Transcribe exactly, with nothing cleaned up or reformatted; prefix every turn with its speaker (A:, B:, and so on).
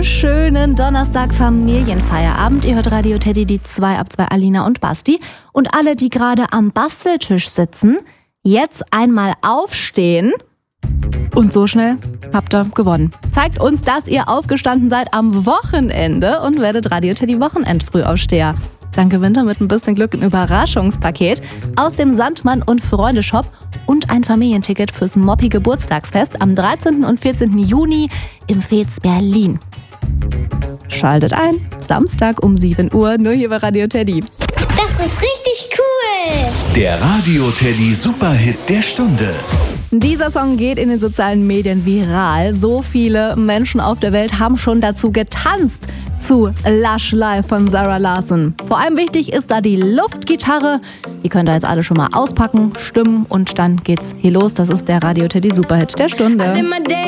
A: schönen Donnerstag Familienfeierabend. Ihr hört Radio Teddy, die zwei ab zwei, Alina und Basti. Und alle, die gerade am Basteltisch sitzen, jetzt einmal aufstehen. Und so schnell habt ihr gewonnen. Zeigt uns, dass ihr aufgestanden seid am Wochenende und werdet Radio Teddy Wochenendfrühaufsteher. Dann gewinnt ihr mit ein bisschen Glück ein Überraschungspaket aus dem Sandmann und Freunde Shop und ein Familienticket fürs Moppi Geburtstagsfest am dreizehnten und vierzehnten Juni im Fez Berlin. Schaltet ein, Samstag um sieben Uhr, nur hier bei Radio Teddy.
B: Das ist richtig cool!
C: Der Radio Teddy Superhit der Stunde.
A: Dieser Song geht in den sozialen Medien viral. So viele Menschen auf der Welt haben schon dazu getanzt zu Lush Live von Zara Larsson. Vor allem wichtig ist da die Luftgitarre. Die könnt ihr jetzt alle schon mal auspacken, stimmen und dann geht's hier los. Das ist der Radio Teddy Superhit der Stunde.